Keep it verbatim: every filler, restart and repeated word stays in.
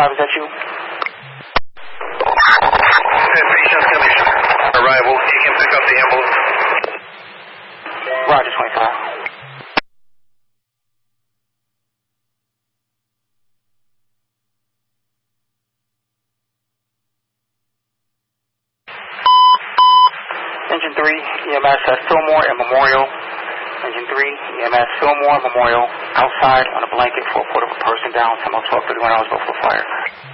twenty-five, is that you? Arrival, you can pick up the ambulance. Roger, twenty-five. Engine three, E M S at Fillmore and Memorial. Engine three, E M S Fillmore and Memorial, outside on a blanket for a quarter of a person down, time of twelve thirty-one hours before fire.